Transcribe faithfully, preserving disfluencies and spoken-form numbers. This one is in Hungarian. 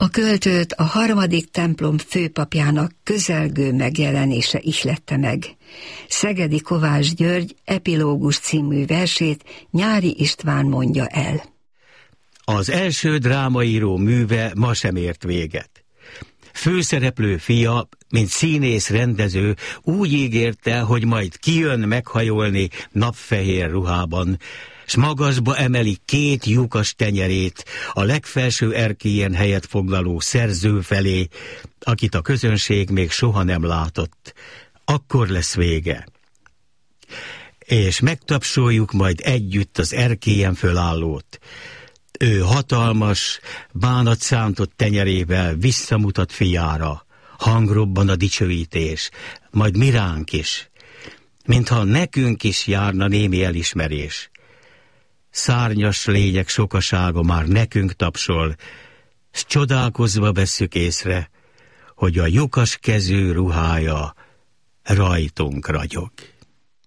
A költőt a harmadik templom főpapjának közelgő megjelenése ihlette meg. Szegedi Kovács György Epilógus című versét Nyári István mondja el. Az első drámaíró műve ma sem ért véget. Főszereplő fia, mint színész rendező úgy ígérte, hogy majd kijön meghajolni napfehér ruhában, s magasba emeli két lyukas tenyerét a legfelső erkélyen helyet foglaló szerző felé, akit a közönség még soha nem látott. Akkor lesz vége. És megtapsoljuk majd együtt az erkélyen fölállót. Ő hatalmas, bánatszántott tenyerével visszamutat fiára, hangrobban a dicsőítés, majd mi ránk is, mintha nekünk is járna némi elismerés. Szárnyas lények sokasága már nekünk tapsol, s csodálkozva vesszük észre, hogy a lyukas kezű ruhája rajtunk ragyog.